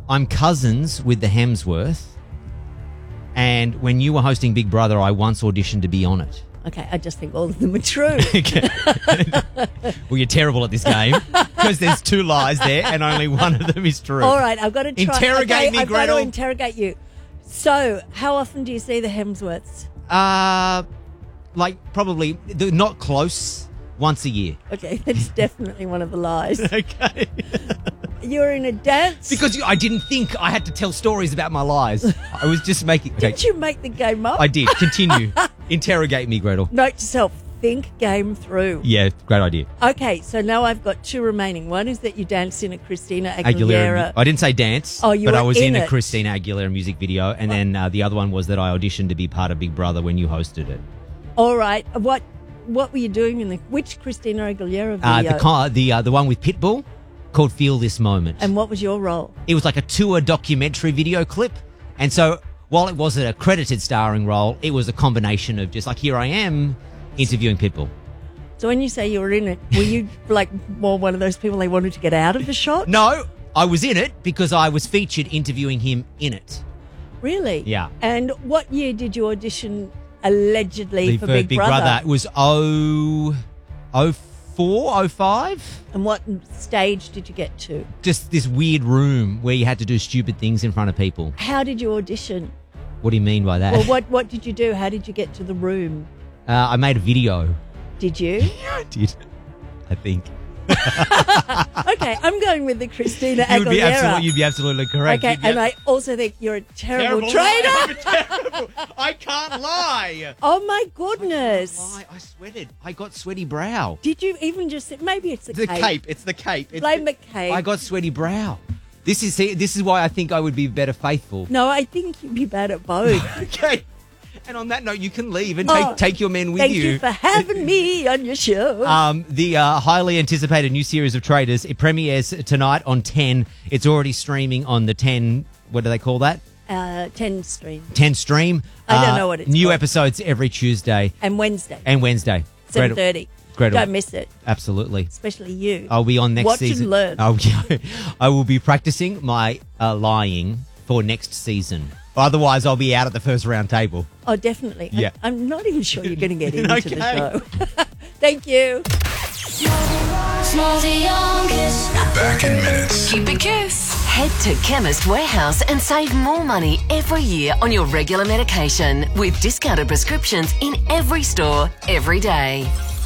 I'm cousins with the Hemsworth, and when you were hosting Big Brother, I once auditioned to be on it. Okay, I just think all of them are true. Okay. Well, you're terrible at this game because there's 2 lies there and only one of them is true. All right, I've got to try. Interrogate me, I've got Gretel. to interrogate you. So, how often do you see the Hemsworths? Probably not close. Once a year. Okay, that's definitely one of the lies. Okay. You're in a dance. Because I didn't think I had to tell stories about my lies. I was just making... Okay. Didn't you make the game up? I did. Continue. Interrogate me, Gretel. Note to self, think game through. Yeah, great idea. Okay, so now I've got 2 remaining. One is that you danced in a Christina Aguilera. I didn't say dance, but I was in a it. Christina Aguilera music video. And then the other one was that I auditioned to be part of Big Brother when you hosted it. All right. What were you doing in which Christina Aguilera video? The one with Pitbull called Feel This Moment. And what was your role? It was like a tour documentary video clip. And so while it wasn't a credited starring role, it was a combination of just like, here I am interviewing Pitbull. So when you say you were in it, were you like more one of those people they wanted to get out of the shot? No, I was in it because I was featured interviewing him in it. Really? Yeah. And what year did you audition allegedly for Big Brother? It was 04, 05. And what stage did you get to? Just this weird room where you had to do stupid things in front of people. How did you audition? What do you mean by that? Well, what did you do? How did you get to the room? I made a video. Did you? Yeah, I did. I think. Okay, I'm going with the Christina Aguilera. You'd be absolutely correct. Okay, and I also think you're a terrible trainer. I can't lie. Oh my goodness! I sweated. I got sweaty brow. Did you even just say, maybe it's the cape? It's the cape. Blame the cape. I got sweaty brow. This is why I think I would be better faithful. No, I think you'd be bad at both. Okay. And on that note, you can leave and take your men with you. Thank you for having me on your show. The highly anticipated new series of Traitors, it premieres tonight on 10. It's already streaming on the 10, what do they call that? 10 stream. 10 stream. I don't know what it's New called. episodes every Tuesday. And Wednesday. 7:30. Gretel. Don't miss it. Absolutely. Especially you. I'll be on next season. Watch and learn. I will be practicing my lying for next season. Otherwise, I'll be out at the first round table. Oh, definitely. Yeah. I'm not even sure you're going to get into Okay. the show. Thank you. Smallzy Youngest. We're back in minutes. Keep it cute. Head to Chemist Warehouse and save more money every year on your regular medication with discounted prescriptions in every store, every day.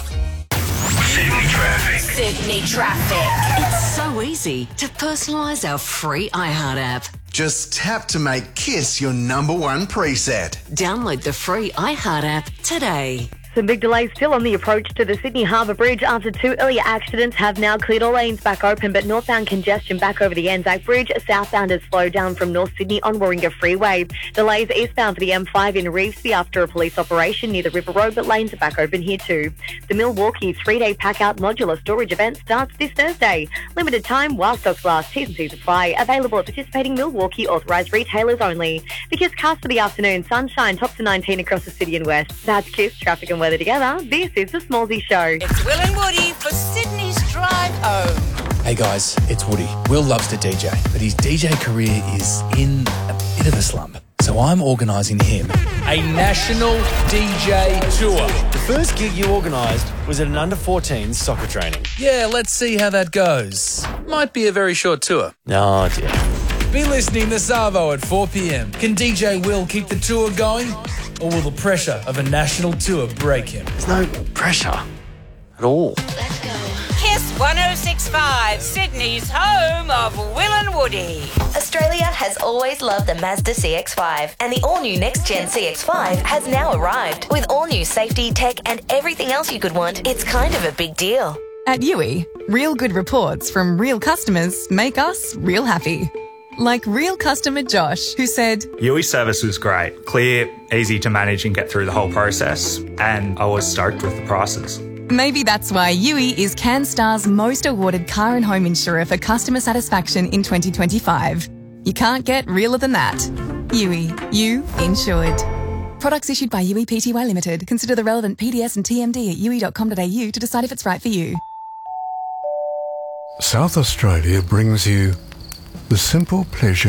Sydney traffic. Sydney traffic. It's so easy to personalise our free iHeart app. Just tap to make Kiss your #1 preset. Download the free iHeart app today. Some big delays still on the approach to the Sydney Harbour Bridge after 2 earlier accidents have now cleared all lanes back open, but northbound congestion back over the Anzac Bridge. Southbound has slowed down from North Sydney on Warringah Freeway. Delays eastbound for the M5 in Revesby after a police operation near the River Road, but lanes are back open here too. The Milwaukee 3-day pack-out modular storage event starts this Thursday. Limited time while stocks last. T's and C's apply. Available at participating Milwaukee authorised retailers only. The Kiss cast for the afternoon. Sunshine tops to 19 across the city and west. That's Kiss traffic and weather together. This is the Smallzy Show. It's Will and Woody for Sydney's Drive Home. Hey guys, it's Woody. Will loves to DJ, but his DJ career is in a bit of a slump. So I'm organising him a national DJ tour. The first gig you organised was at an under-14s soccer training. Yeah, let's see how that goes. Might be a very short tour. Oh dear. Be listening to Savo at 4 p.m. Can DJ Will keep the tour going? Or will the pressure of a national tour break him? There's no pressure at all. Kiss 106.5, Sydney's home of Will and Woody. Australia has always loved the Mazda CX-5, and the all-new next-gen CX-5 has now arrived. With all-new safety, tech, and everything else you could want, it's kind of a big deal. At Yui, real good reports from real customers make us real happy. Like real customer Josh, who said, Yui service was great, clear, easy to manage and get through the whole process, and I was stoked with the prices. Maybe that's why Yui is CanStar's most awarded car and home insurer for customer satisfaction in 2025. You can't get realer than that. Yui, you insured. Products issued by Yui Pty Limited. Consider the relevant PDS and TMD at yui.com.au to decide if it's right for you. South Australia brings you the simple pleasure